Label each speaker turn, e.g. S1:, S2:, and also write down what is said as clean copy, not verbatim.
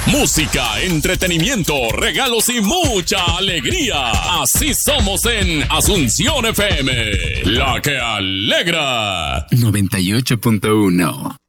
S1: Música, entretenimiento, regalos y mucha alegría. Así somos en Asunción FM, la que alegra.
S2: 98.1